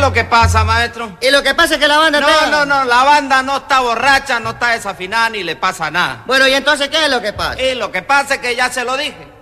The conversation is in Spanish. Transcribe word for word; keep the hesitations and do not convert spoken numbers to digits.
lo que pasa, maestro? Y lo que pasa es que la banda No, está... no, no, la banda no está borracha, no está desafinada ni le pasa nada. Bueno, ¿y entonces qué es lo que pasa? Y lo que pasa es que ya se lo dije.